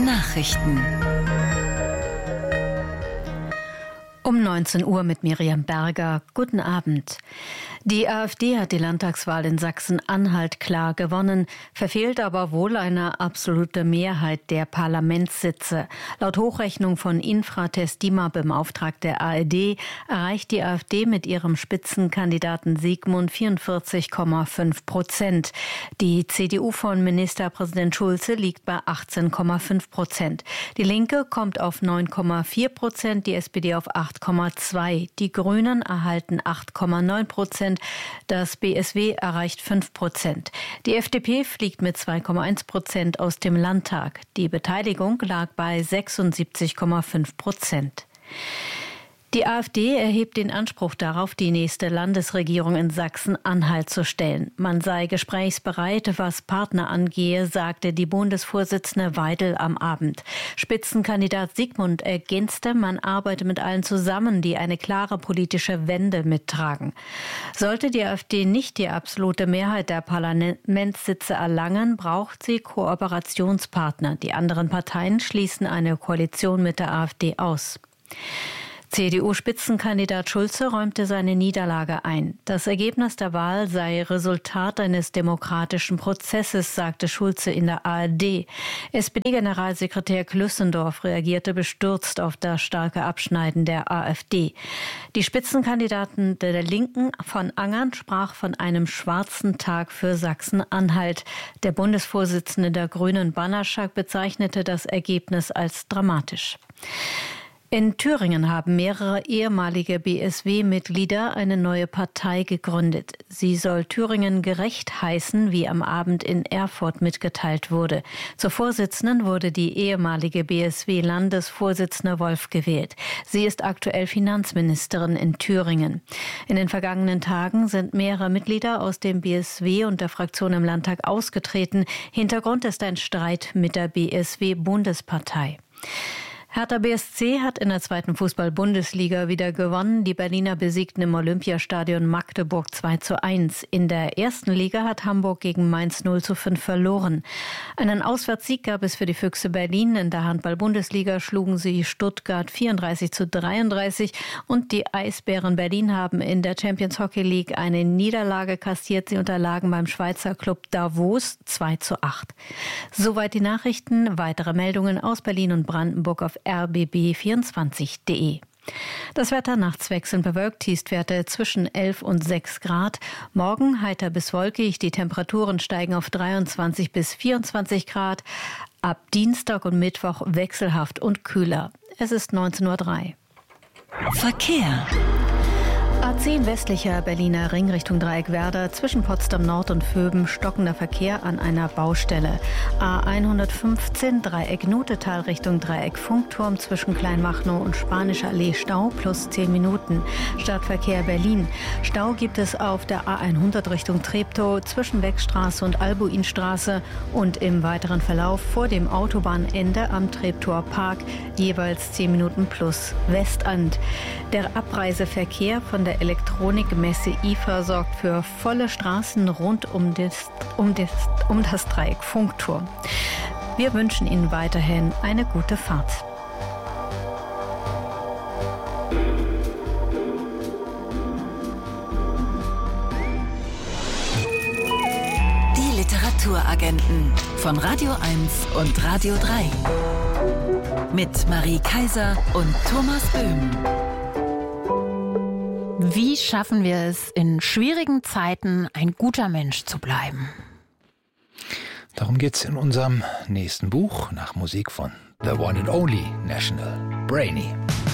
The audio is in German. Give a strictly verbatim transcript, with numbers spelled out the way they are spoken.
Nachrichten. Um neunzehn Uhr mit Miriam Berger. Guten Abend. Die AfD hat die Landtagswahl in Sachsen-Anhalt klar gewonnen, verfehlt aber wohl eine absolute Mehrheit der Parlamentssitze. Laut Hochrechnung von Infratest DIMAP im Auftrag der A R D erreicht die AfD mit ihrem Spitzenkandidaten Sigmund vierundvierzig Komma fünf Prozent. Die C D U von Ministerpräsident Schulze liegt bei achtzehn Komma fünf Prozent. Die Linke kommt auf neun Komma vier Prozent, die S P D auf acht Komma zwei. Die Grünen erhalten acht Komma neun Prozent. Das B S W erreicht fünf Prozent. Die F D P fliegt mit zwei Komma eins Prozent aus dem Landtag. Die Beteiligung lag bei sechsundsiebzig Komma fünf Prozent. Die AfD erhebt den Anspruch darauf, die nächste Landesregierung in Sachsen-Anhalt zu stellen. Man sei gesprächsbereit, was Partner angehe, sagte die Bundesvorsitzende Weidel am Abend. Spitzenkandidat Sigmund ergänzte, man arbeite mit allen zusammen, die eine klare politische Wende mittragen. Sollte die AfD nicht die absolute Mehrheit der Parlamentssitze erlangen, braucht sie Kooperationspartner. Die anderen Parteien schließen eine Koalition mit der AfD aus. C D U-Spitzenkandidat Schulze räumte seine Niederlage ein. Das Ergebnis der Wahl sei Resultat eines demokratischen Prozesses, sagte Schulze in der A R D. S P D-Generalsekretär Klüssendorf reagierte bestürzt auf das starke Abschneiden der AfD. Die Spitzenkandidaten der Linken von Angern sprach von einem schwarzen Tag für Sachsen-Anhalt. Der Bundesvorsitzende der Grünen Banaszak bezeichnete das Ergebnis als dramatisch. In Thüringen haben mehrere ehemalige B S W-Mitglieder eine neue Partei gegründet. Sie soll Thüringen gerecht heißen, wie am Abend in Erfurt mitgeteilt wurde. Zur Vorsitzenden wurde die ehemalige B S W-Landesvorsitzende Wolf gewählt. Sie ist aktuell Finanzministerin in Thüringen. In den vergangenen Tagen sind mehrere Mitglieder aus dem B S W und der Fraktion im Landtag ausgetreten. Hintergrund ist ein Streit mit der B S W-Bundespartei. Hertha B S C hat in der zweiten Fußball-Bundesliga wieder gewonnen. Die Berliner besiegten im Olympiastadion Magdeburg zwei zu eins. In der ersten Liga hat Hamburg gegen Mainz null zu fünf verloren. Einen Auswärtssieg gab es für die Füchse Berlin. In der Handball-Bundesliga schlugen sie Stuttgart vierunddreißig zu dreiunddreißig. Und die Eisbären Berlin haben in der Champions Hockey League eine Niederlage kassiert. Sie unterlagen beim Schweizer Club Davos zwei zu acht. Soweit die Nachrichten. Weitere Meldungen aus Berlin und Brandenburg auf r b b vierundzwanzig punkt de. Das Wetter nachts wechselnd bewölkt, Tiefstwerte zwischen elf und sechs Grad. Morgen heiter bis wolkig, die Temperaturen steigen auf dreiundzwanzig bis vierundzwanzig Grad. Ab Dienstag und Mittwoch wechselhaft und kühler. Es ist neunzehn Uhr drei. Verkehr. A zehn westlicher Berliner Ring Richtung Dreieckwerder, zwischen Potsdam Nord und Vöben stockender Verkehr an einer Baustelle. A hundertfünfzehn Dreieck Nutetal Richtung Dreieck Funkturm, zwischen Kleinmachnow und Spanische Allee Stau plus zehn Minuten. Stadtverkehr Berlin. Stau gibt es auf der A hundert Richtung Treptow, zwischen Wegstraße und Albuinstraße und im weiteren Verlauf vor dem Autobahnende am Treptower Park jeweils zehn Minuten plus Westend. Der Abreiseverkehr von der Elektronikmesse I F A sorgt für volle Straßen rund um das, um das, um das Dreieck Funkturm. Wir wünschen Ihnen weiterhin eine gute Fahrt. Die Literaturagenten von Radio eins und Radio drei. Mit Marie Kaiser und Thomas Böhm. Wie schaffen wir es, in schwierigen Zeiten ein guter Mensch zu bleiben? Darum geht's in unserem nächsten Buch nach Musik von The One and Only National Brainy.